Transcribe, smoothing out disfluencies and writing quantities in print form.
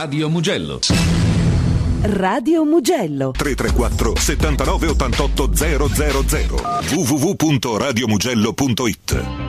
Radio Mugello. Radio Mugello 334 79 88 000 www.radiomugello.it.